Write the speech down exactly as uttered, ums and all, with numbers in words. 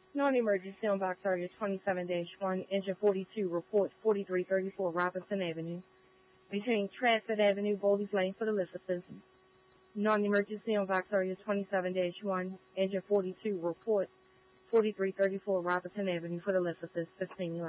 Non-emergency on box area twenty-seven dash one, engine forty-two, report forty-three thirty-four Robinson Avenue. Between Transit Avenue, Boldy's Lane for the Elizabeth. Non-emergency on box area twenty-seven dash one, engine forty-two, report forty-three thirty-four Robinson Avenue for the Elizabeth, fifteen